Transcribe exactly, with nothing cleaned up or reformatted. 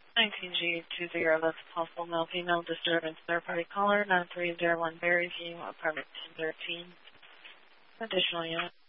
nineteen G two zero, that's possible male female disturbance, third party caller, nine three zero one Berry View, apartment ten thirteen. Additional unit.